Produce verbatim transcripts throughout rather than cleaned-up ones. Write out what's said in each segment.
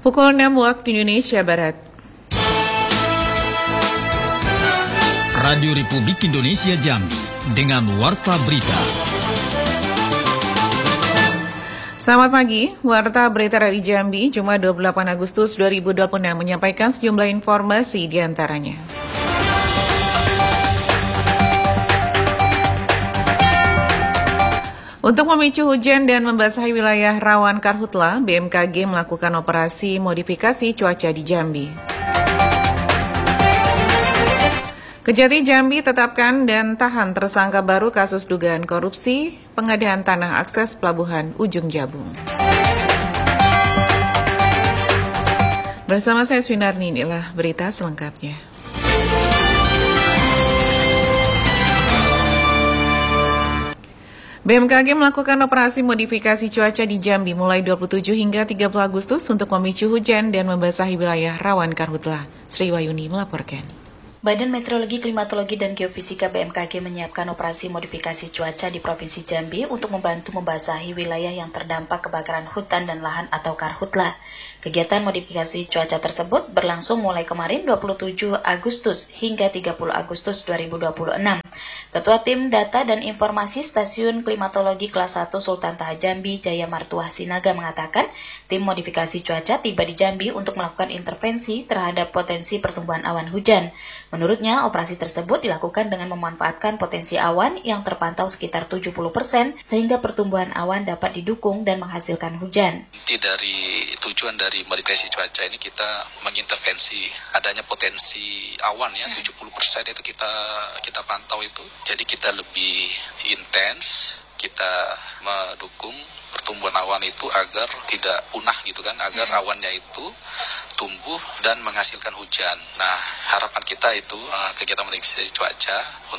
Pukul enam waktu Indonesia Barat. Radio Republik Indonesia Jambi dengan Warta Berita. Selamat pagi, Warta Berita dari Jambi, Jumat dua puluh delapan Agustus dua ribu dua puluh enam menyampaikan sejumlah informasi di antaranya. Untuk memicu hujan dan membasahi wilayah rawan karhutla, B M K G melakukan operasi modifikasi cuaca di Jambi. Kejati Jambi tetapkan dan tahan tersangka baru kasus dugaan korupsi pengadaan tanah akses pelabuhan Ujung Jabung. Bersama saya Swinarni, inilah berita selengkapnya. B M K G melakukan operasi modifikasi cuaca di Jambi mulai dua puluh tujuh hingga tiga puluh Agustus untuk memicu hujan dan membasahi wilayah rawan karhutla. Sri Wayuni melaporkan. Badan Meteorologi, Klimatologi, dan Geofisika B M K G menyiapkan operasi modifikasi cuaca di Provinsi Jambi untuk membantu membasahi wilayah yang terdampak kebakaran hutan dan lahan atau karhutla. Kegiatan modifikasi cuaca tersebut berlangsung mulai kemarin dua puluh tujuh Agustus hingga tiga puluh Agustus dua ribu dua puluh enam. Ketua Tim Data dan Informasi Stasiun Klimatologi Kelas satu Sultan Taha Jambi, Jaya Martuah Sinaga mengatakan, tim modifikasi cuaca tiba di Jambi untuk melakukan intervensi terhadap potensi pertumbuhan awan hujan. Menurutnya, operasi tersebut dilakukan dengan memanfaatkan potensi awan yang terpantau sekitar tujuh puluh persen sehingga pertumbuhan awan dapat didukung dan menghasilkan hujan. Inti dari tujuan dari modifikasi cuaca ini kita mengintervensi adanya potensi awan ya, tujuh puluh persen itu kita kita pantau itu. Jadi kita lebih intens, kita mendukung pertumbuhan awan itu agar tidak punah gitu kan, agar awannya itu tumbuh dan menghasilkan hujan. Nah, harapan kita itu uh, kegiatan modifikasi cuaca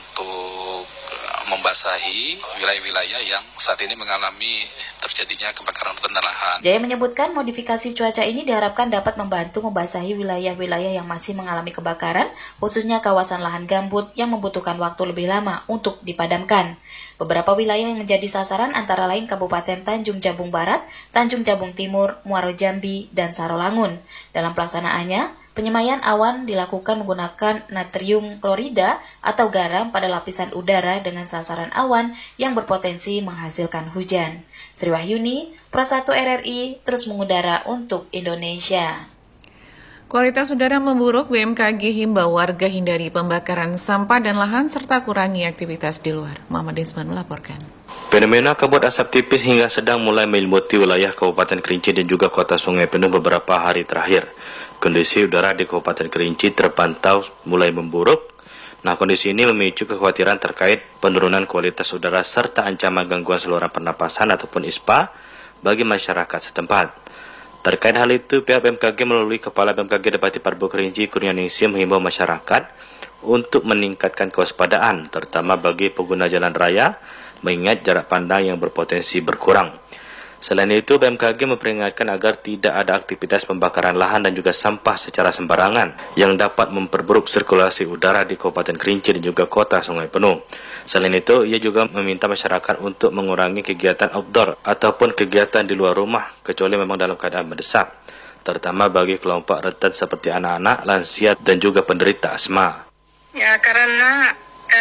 untuk uh, membasahi wilayah-wilayah yang saat ini mengalami terjadinya kebakaran hutan dan lahan. Jaya menyebutkan modifikasi cuaca ini diharapkan dapat membantu membasahi wilayah-wilayah yang masih mengalami kebakaran, khususnya kawasan lahan gambut yang membutuhkan waktu lebih lama untuk dipadamkan. Beberapa wilayah yang menjadi sasaran antara lain Kabupaten Tanjung Jabung Barat, Tanjung Jabung Timur, Muaro Jambi, dan Sarolangun. Dalam pelaksanaannya, penyemaian awan dilakukan menggunakan natrium klorida atau garam pada lapisan udara dengan sasaran awan yang berpotensi menghasilkan hujan. Sri Wahyuni, Pro satu R R I, terus mengudara untuk Indonesia. Kualitas udara memburuk, B M K G himbau warga hindari pembakaran sampah dan lahan serta kurangi aktivitas di luar. Muhammad Desman melaporkan. Fenomena kabut asap tipis hingga sedang mulai menyelimuti wilayah Kabupaten Kerinci dan juga kota Sungai Penuh beberapa hari terakhir. Kondisi udara di Kabupaten Kerinci terpantau mulai memburuk. Nah, kondisi ini memicu kekhawatiran terkait penurunan kualitas udara serta ancaman gangguan saluran pernapasan ataupun I S P A bagi masyarakat setempat. Terkait hal itu, pihak B M K G melalui Kepala B M K G Depati Parbo Kerinci Kurnianingsih menghimbau masyarakat untuk meningkatkan kewaspadaan, terutama bagi pengguna jalan raya, mengingat jarak pandang yang berpotensi berkurang. Selain itu, B M K G memperingatkan agar tidak ada aktivitas pembakaran lahan dan juga sampah secara sembarangan yang dapat memperburuk sirkulasi udara di Kabupaten Kerinci dan juga kota Sungai Penuh. Selain itu, ia juga meminta masyarakat untuk mengurangi kegiatan outdoor ataupun kegiatan di luar rumah kecuali memang dalam keadaan mendesak, terutama bagi kelompok rentan seperti anak-anak, lansia dan juga penderita asma. Ya, karena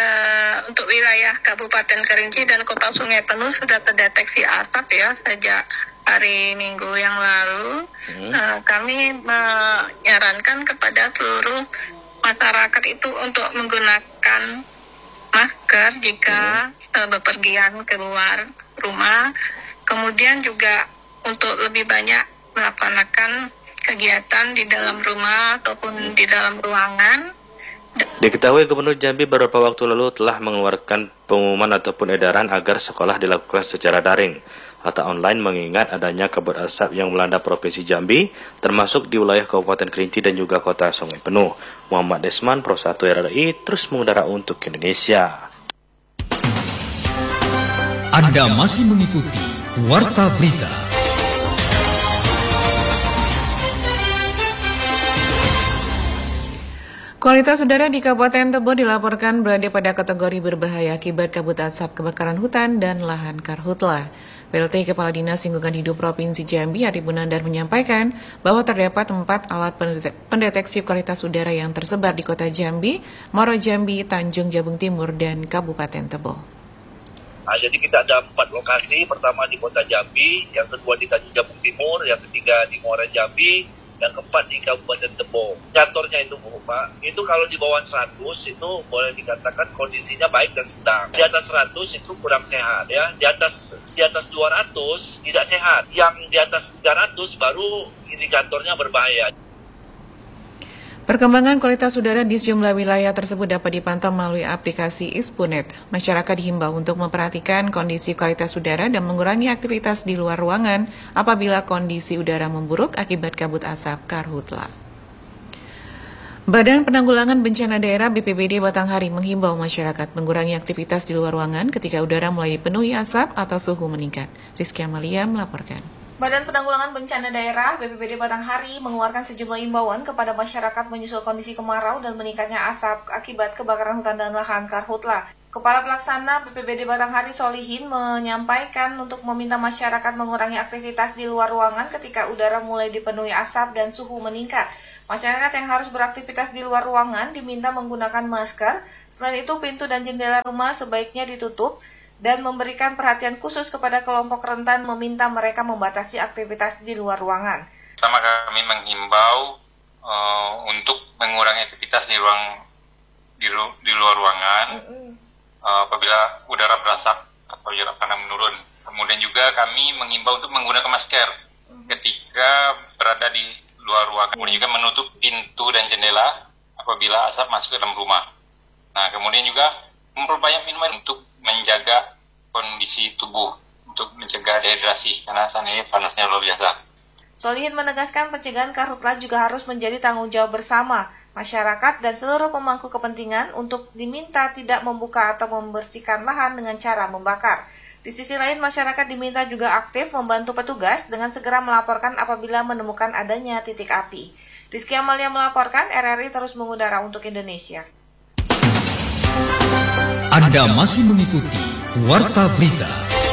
Uh, untuk wilayah Kabupaten Kerinci dan Kota Sungai Penuh sudah terdeteksi asap ya sejak hari Minggu yang lalu. Hmm. Uh, kami menyarankan kepada seluruh masyarakat itu untuk menggunakan masker jika hmm. uh, bepergian keluar rumah. Kemudian juga untuk lebih banyak melaksanakan kegiatan di dalam rumah ataupun di dalam ruangan. Diketahui Gubernur Jambi beberapa waktu lalu telah mengeluarkan pengumuman ataupun edaran agar sekolah dilakukan secara daring atau online mengingat adanya kabut asap yang melanda Provinsi Jambi, termasuk di wilayah Kabupaten Kerinci dan juga kota Sungai Penuh. Muhammad Desman, Pro satu R R I, terus mengudara untuk Indonesia. Anda masih mengikuti Warta Berita. Kualitas udara di Kabupaten Tebo dilaporkan berada pada kategori berbahaya akibat kabut asap kebakaran hutan dan lahan karhutla. P L T Kepala Dinas Lingkungan Hidup Provinsi Jambi, Ari Bunandar, menyampaikan bahwa terdapat empat alat pendeteksi kualitas udara yang tersebar di Kota Jambi, Muaro Jambi, Tanjung Jabung Timur, dan Kabupaten Tebo. Nah, jadi kita ada empat lokasi, pertama di Kota Jambi, yang kedua di Tanjung Jabung Timur, yang ketiga di Muaro Jambi, yang keempat di Kabupaten Tebo. Kantornya itu Bu, Pak, itu kalau di bawah seratus itu boleh dikatakan kondisinya baik dan sedang. Di atas seratus itu kurang sehat ya. Di atas di atas dua ratus tidak sehat. Yang di atas tiga ratus baru indikatornya berbahaya. Perkembangan kualitas udara di sejumlah wilayah tersebut dapat dipantau melalui aplikasi Ispunet. Masyarakat dihimbau untuk memperhatikan kondisi kualitas udara dan mengurangi aktivitas di luar ruangan apabila kondisi udara memburuk akibat kabut asap karhutla. Badan Penanggulangan Bencana Daerah B P B D Batanghari menghimbau masyarakat mengurangi aktivitas di luar ruangan ketika udara mulai dipenuhi asap atau suhu meningkat. Rizky Amalia melaporkan. Badan Penanggulangan Bencana Daerah B P B D Batanghari mengeluarkan sejumlah imbauan kepada masyarakat menyusul kondisi kemarau dan meningkatnya asap akibat kebakaran hutan dan lahan karhutla. Kepala Pelaksana B P B D Batanghari Solihin menyampaikan untuk meminta masyarakat mengurangi aktivitas di luar ruangan ketika udara mulai dipenuhi asap dan suhu meningkat. Masyarakat yang harus beraktivitas di luar ruangan diminta menggunakan masker. Selain itu, pintu dan jendela rumah sebaiknya ditutup dan memberikan perhatian khusus kepada kelompok rentan, meminta mereka membatasi aktivitas di luar ruangan. Pertama, kami menghimbau uh, untuk mengurangi aktivitas di ruang di, lu, di luar ruangan mm-hmm. uh, apabila udara berasap atau jarak pandang menurun. Kemudian juga kami menghimbau untuk menggunakan masker mm-hmm. ketika berada di luar ruangan. Kemudian juga menutup pintu dan jendela apabila asap masuk ke dalam rumah. Nah, kemudian juga memperbanyak minuman untuk menjaga kondisi tubuh, untuk mencegah dehidrasi, karena saat ini panasnya luar biasa. Solihin menegaskan pencegahan karhutla juga harus menjadi tanggung jawab bersama masyarakat dan seluruh pemangku kepentingan untuk diminta tidak membuka atau membersihkan lahan dengan cara membakar. Di sisi lain, masyarakat diminta juga aktif membantu petugas dengan segera melaporkan apabila menemukan adanya titik api. Rizky Amalia melaporkan, R R I terus mengudara untuk Indonesia. Anda masih mengikuti Warta Berita.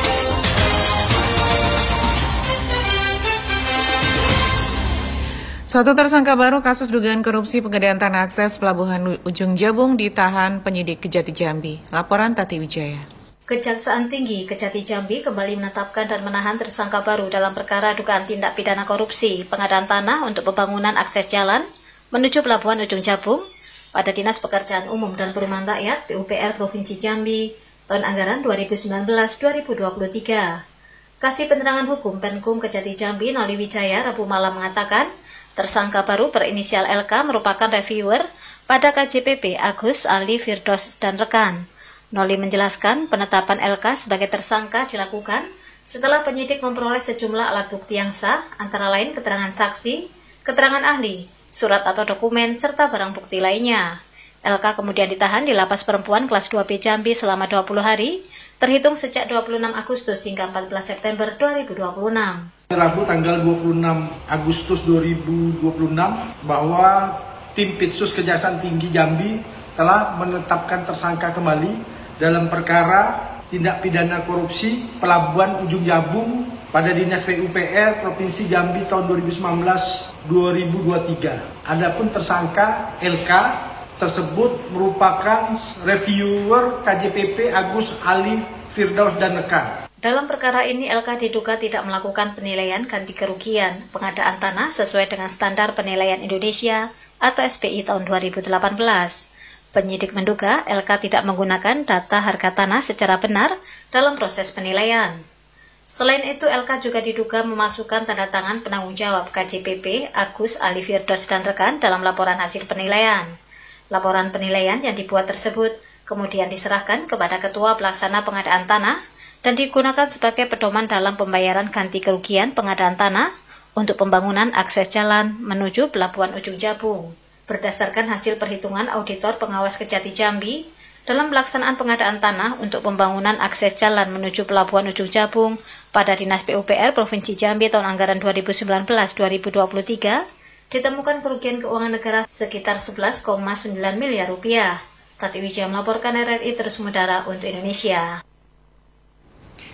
Satu tersangka baru kasus dugaan korupsi pengadaan tanah akses Pelabuhan Ujung Jabung ditahan penyidik Kejati Jambi. Laporan Tati Wijaya. Kejaksaan Tinggi Kejati Jambi kembali menetapkan dan menahan tersangka baru dalam perkara dugaan tindak pidana korupsi pengadaan tanah untuk pembangunan akses jalan menuju Pelabuhan Ujung Jabung pada Dinas Pekerjaan Umum dan Perumahan Rakyat P U P R Provinsi Jambi tahun anggaran dua ribu sembilan belas dua ribu dua puluh tiga. Kasih Penerangan Hukum Penkum Kejati Jambi Noli Wijaya Rabu malam mengatakan tersangka baru berinisial L K merupakan reviewer pada K J P P Agus, Ali, Firdos, dan rekan. Noli menjelaskan penetapan L K sebagai tersangka dilakukan setelah penyidik memperoleh sejumlah alat bukti yang sah, antara lain keterangan saksi, keterangan ahli, surat atau dokumen, serta barang bukti lainnya. L K kemudian ditahan di Lapas Perempuan kelas dua B Jambi selama dua puluh hari, terhitung sejak dua puluh enam Agustus hingga empat belas September dua ribu dua puluh enam. Rabu tanggal dua puluh enam Agustus dua ribu dua puluh enam bahwa tim Pitsus Kejaksaan Tinggi Jambi telah menetapkan tersangka kembali dalam perkara tindak pidana korupsi Pelabuhan Ujung Jabung pada Dinas P U P R Provinsi Jambi tahun dua ribu sembilan belas dua ribu dua puluh tiga. Adapun tersangka L K tersebut merupakan reviewer K J P P Agus, Ali, Firdaus, dan rekan. Dalam perkara ini, L K diduga tidak melakukan penilaian ganti kerugian pengadaan tanah sesuai dengan standar penilaian Indonesia atau S P I tahun dua ribu delapan belas. Penyidik menduga L K tidak menggunakan data harga tanah secara benar dalam proses penilaian. Selain itu, L K juga diduga memasukkan tanda tangan penanggung jawab K J P P Agus, Ali, Firdaus, dan rekan dalam laporan hasil penilaian. Laporan penilaian yang dibuat tersebut kemudian diserahkan kepada Ketua Pelaksana Pengadaan Tanah dan digunakan sebagai pedoman dalam pembayaran ganti kerugian pengadaan tanah untuk pembangunan akses jalan menuju Pelabuhan Ujung Jabung. Berdasarkan hasil perhitungan auditor pengawas Kejati Jambi, dalam pelaksanaan pengadaan tanah untuk pembangunan akses jalan menuju Pelabuhan Ujung Jabung pada Dinas P U P R Provinsi Jambi tahun anggaran dua ribu sembilan belas dua ribu dua puluh tiga, ditemukan kerugian keuangan negara sekitar sebelas koma sembilan miliar rupiah. Tati Wijaya melaporkan, R R I terus mengudara untuk Indonesia.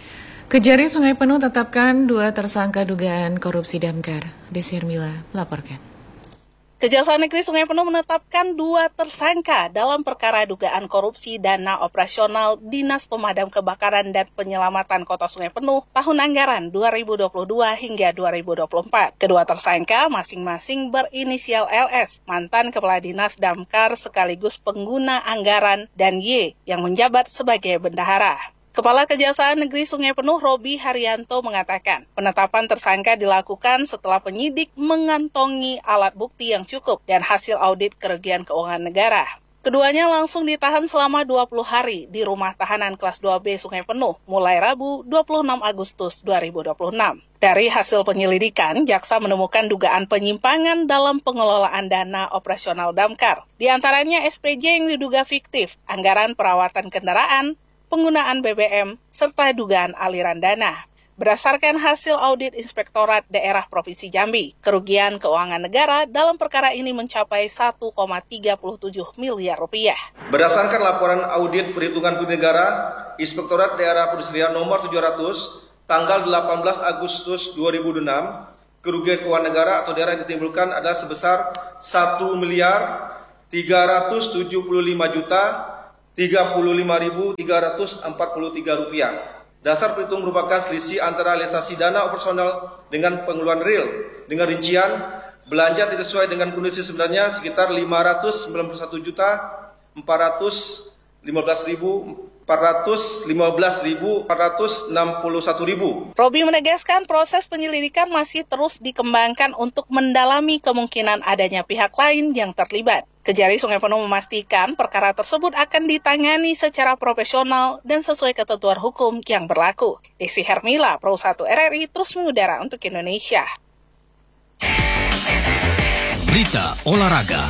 Kejari Sungai Penuh tetapkan dua tersangka dugaan korupsi damkar. Desi Hermila melaporkan. Kejaksaan Negeri Sungai Penuh menetapkan dua tersangka dalam perkara dugaan korupsi dana operasional Dinas Pemadam Kebakaran dan Penyelamatan Kota Sungai Penuh tahun anggaran dua ribu dua puluh dua hingga dua ribu dua puluh empat. Kedua tersangka masing-masing berinisial L S, mantan Kepala Dinas Damkar sekaligus pengguna anggaran, dan Y yang menjabat sebagai bendahara. Kepala Kejaksaan Negeri Sungai Penuh Robi Haryanto mengatakan, penetapan tersangka dilakukan setelah penyidik mengantongi alat bukti yang cukup dan hasil audit kerugian keuangan negara. Keduanya langsung ditahan selama dua puluh hari di rumah tahanan kelas dua B Sungai Penuh mulai Rabu dua puluh enam Agustus dua ribu dua puluh enam. Dari hasil penyelidikan, jaksa menemukan dugaan penyimpangan dalam pengelolaan dana operasional damkar. Di antaranya S P J yang diduga fiktif, anggaran perawatan kendaraan, penggunaan B B M, serta dugaan aliran dana. Berdasarkan hasil audit Inspektorat Daerah Provinsi Jambi, kerugian keuangan negara dalam perkara ini mencapai satu koma tiga tujuh miliar rupiah. Berdasarkan laporan audit perhitungan kerugian negara, Inspektorat Daerah Perindustrian nomor tujuh ratus, tanggal delapan belas Agustus dua ribu enam, kerugian keuangan negara atau daerah yang ditimbulkan adalah sebesar satu miliar tiga ratus tujuh puluh lima juta tiga puluh lima ribu tiga ratus empat puluh tiga rupiah. Dasar perhitung merupakan selisih antara realisasi dana operasional dengan pengeluaran real. Dengan rincian, belanja tidak sesuai dengan kondisi sebenarnya sekitar lima ratus sembilan puluh satu juta empat ratus lima belas ribu empat ratus lima belas ribu empat ratus enam puluh satu ribu. Robi menegaskan proses penyelidikan masih terus dikembangkan untuk mendalami kemungkinan adanya pihak lain yang terlibat. Kejari Sungai Penuh memastikan perkara tersebut akan ditangani secara profesional dan sesuai ketentuan hukum yang berlaku. Desi Hermila, Pro satu R R I, terus mengudara untuk Indonesia. Berita olahraga.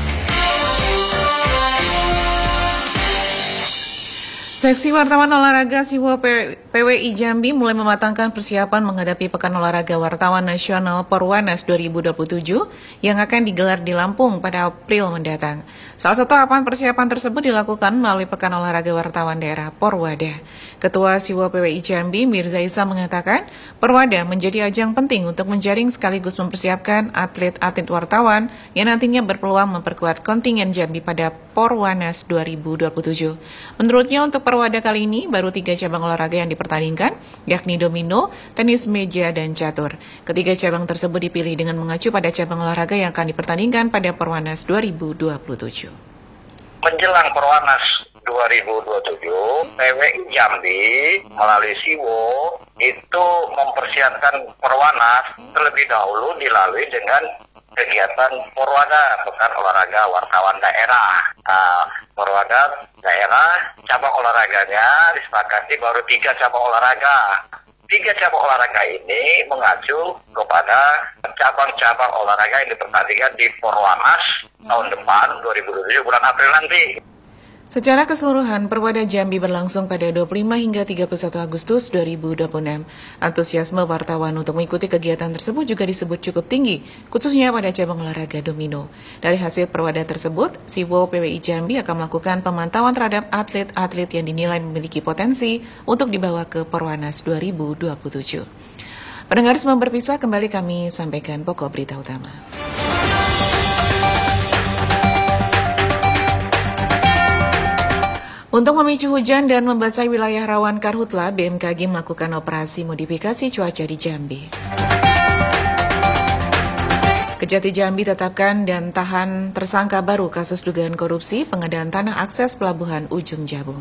Seksi Wartawan Olahraga Siwo P W I Jambi mulai mematangkan persiapan menghadapi Pekan Olahraga Wartawan Nasional Porwanas dua ribu dua puluh tujuh yang akan digelar di Lampung pada April mendatang. Salah satu tahapan persiapan tersebut dilakukan melalui Pekan Olahraga Wartawan Daerah Porwada. Ketua Siwo P W I Jambi Mirza Isa mengatakan, Porwada menjadi ajang penting untuk menjaring sekaligus mempersiapkan atlet-atlet wartawan yang nantinya berpeluang memperkuat kontingen Jambi pada Porwanas dua ribu dua puluh tujuh. Menurutnya untuk Porwada kali ini baru tiga cabang olahraga yang dipertandingkan, yakni domino, tenis meja, dan catur. Ketiga cabang tersebut dipilih dengan mengacu pada cabang olahraga yang akan dipertandingkan pada Porwanas dua ribu dua puluh tujuh. Menjelang Porwanas dua ribu dua puluh tujuh, P W I Jambi melalui Siwo itu mempersiapkan Porwanas terlebih dahulu dilalui dengan kegiatan Porwada, Pekan Olahraga Wartawan Daerah. Nah, Porwada Daerah, cabang olahraganya disepakati baru tiga cabang olahraga. Tiga cabang olahraga ini mengacu kepada cabang-cabang olahraga yang dipertandingkan di Porwanas tahun depan dua ribu dua puluh tujuh bulan April nanti. Secara keseluruhan, Porwada Jambi berlangsung pada dua puluh lima hingga tiga puluh satu Agustus dua ribu dua puluh enam. Antusiasme wartawan untuk mengikuti kegiatan tersebut juga disebut cukup tinggi, khususnya pada cabang olahraga domino. Dari hasil Porwada tersebut, Siwo P W I Jambi akan melakukan pemantauan terhadap atlet-atlet yang dinilai memiliki potensi untuk dibawa ke Porwanas dua ribu dua puluh tujuh. Pendengar semua berpisah, kembali kami sampaikan pokok berita utama. Untuk memicu hujan dan membasahi wilayah rawan karhutla, B M K G melakukan operasi modifikasi cuaca di Jambi. Kejati Jambi tetapkan dan tahan tersangka baru kasus dugaan korupsi pengadaan tanah akses pelabuhan Ujung Jabung.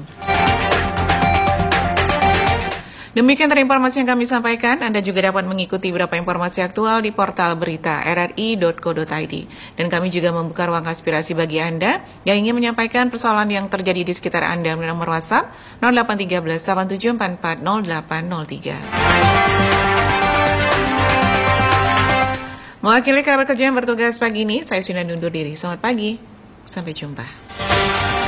Demikian tadi informasi yang kami sampaikan. Anda juga dapat mengikuti beberapa informasi aktual di portal berita r r i dot co dot i d. Dan kami juga membuka ruang aspirasi bagi Anda yang ingin menyampaikan persoalan yang terjadi di sekitar Anda melalui nomor WhatsApp nol delapan tiga belas delapan tujuh empat empat nol delapan nol tiga. Mewakili kabar kerja yang bertugas pagi ini, saya sudah undur diri. Selamat pagi, sampai jumpa.